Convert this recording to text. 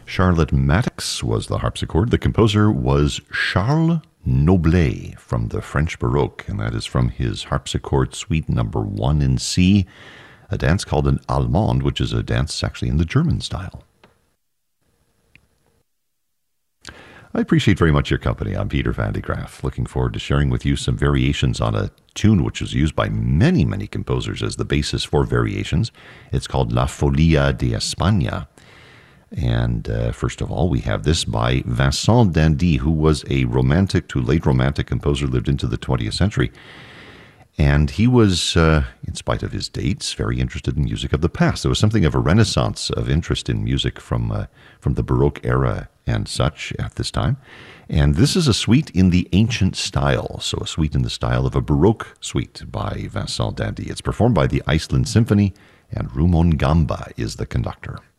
Charlotte Mattix was the harpsichord. The composer was Charles Noblet from the French Baroque, and that is from his harpsichord suite number 1 in C, a dance called an Allemande, which is a dance actually in the German style. I appreciate very much your company. I'm Peter Van de Graaff, looking forward to sharing with you some variations on a tune which was used by many, many composers as the basis for variations. It's called La Folia de España. And first of all, we have this by Vincent d'Indy, who was a romantic to late romantic composer, lived into the 20th century. And he was, in spite of his dates, very interested in music of the past. There was something of a renaissance of interest in music from the Baroque era and such at this time. And this is a suite in the ancient style, so a suite in the style of a Baroque suite by Vincent d'Indy. It's performed by the Iceland Symphony, and Rumon Gamba is the conductor.